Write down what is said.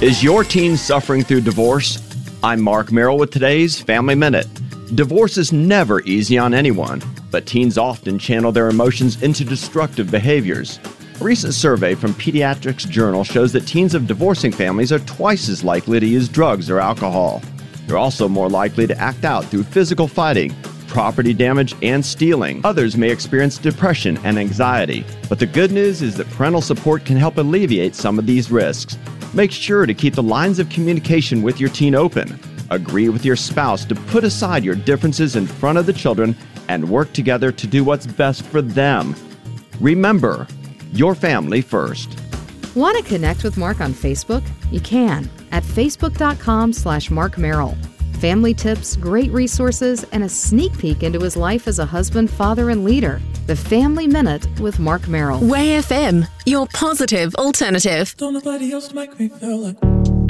Is your teen suffering through divorce? I'm Mark Merrill with today's Family Minute. Divorce is never easy on anyone, but teens often channel their emotions into destructive behaviors. A recent survey from Pediatrics Journal shows that teens of divorcing families are twice as likely to use drugs or alcohol. They're also more likely to act out through physical fighting, property damage, and stealing. Others may experience depression and anxiety, but the good news is that parental support can help alleviate some of these risks. Make sure to keep the lines of communication with your teen open. Agree with your spouse to put aside your differences in front of the children and work together to do what's best for them. Remember, your family first. Want to connect with Mark on Facebook? You can at facebook.com/Mark Merrill. Family tips, great resources, and a sneak peek into his life as a husband, father, and leader. The Family Minute with Mark Merrill. Way FM, your positive alternative. Don't nobody else make me feel like